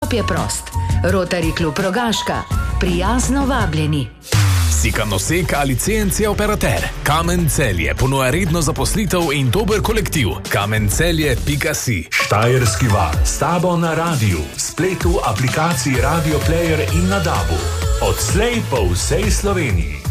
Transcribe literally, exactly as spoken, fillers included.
Vstop je prost. Rotary klub Rogaška. Prijazno vabljeni. Si kanosek ali C N C operater? Kamen Celje ponuja redno zaposlitev in dober kolektiv. kamencelje pika si. Štajerski val s tabo na radiju, spletu, aplikaciji Radio Player in na dabu. Odslej po vsej Sloveniji.